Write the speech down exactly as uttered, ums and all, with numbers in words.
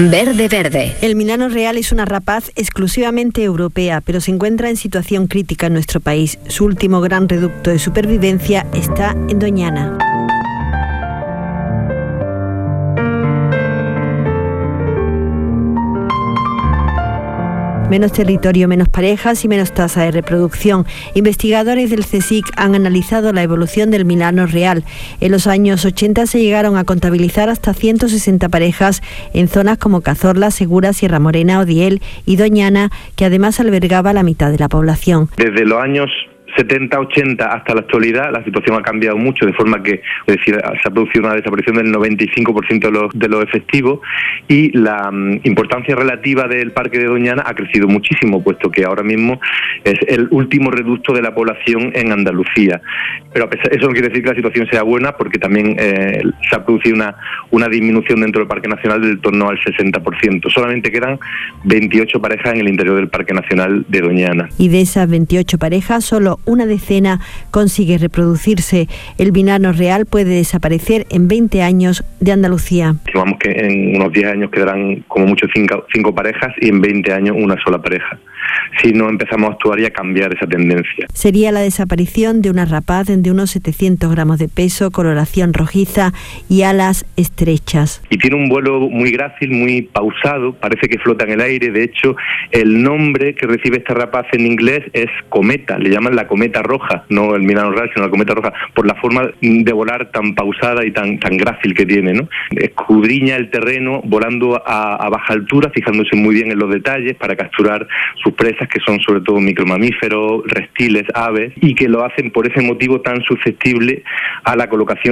Verde Verde. El milano real es una rapaz exclusivamente europea, pero se encuentra en situación crítica en nuestro país. Su último gran reducto de supervivencia está en Doñana. Menos territorio, menos parejas y menos tasa de reproducción. Investigadores del CSIC han analizado la evolución del milano real. En los años ochenta se llegaron a contabilizar hasta ciento sesenta parejas en zonas como Cazorla, Segura, Sierra Morena, Odiel y Doñana, que además albergaba la mitad de la población. Desde los años setenta, ochenta hasta la actualidad la situación ha cambiado mucho, de forma que, es decir, se ha producido una desaparición del noventa y cinco por ciento de los, de los efectivos, y la um, importancia relativa del Parque de Doñana ha crecido muchísimo, puesto que ahora mismo es el último reducto de la población en Andalucía. Pero a pesar, eso no quiere decir que la situación sea buena, porque también eh, se ha producido una, una disminución dentro del Parque Nacional del torno al sesenta por ciento. Solamente quedan veintiocho parejas en el interior del Parque Nacional de Doñana. Y de esas veintiocho parejas, solo una decena consigue reproducirse. El milano real puede desaparecer en veinte años de Andalucía. Estimamos que en unos diez años quedarán como mucho cinco, cinco parejas y en veinte años una sola pareja, si no empezamos a actuar y a cambiar esa tendencia. Sería la desaparición de una rapaz de unos setecientos gramos de peso, coloración rojiza y alas estrechas. Y tiene un vuelo muy grácil, muy pausado, parece que flota en el aire. De hecho, el nombre que recibe esta rapaz en inglés es cometa, le llaman la cometa roja, no el milano real, sino la cometa roja, por la forma de volar tan pausada y tan, tan grácil que tiene, ¿no? Escudriña el terreno volando a, a baja altura, fijándose muy bien en los detalles para capturar sus presas, que son sobre todo micromamíferos, reptiles, aves, y que lo hacen por ese motivo tan susceptible a la colocación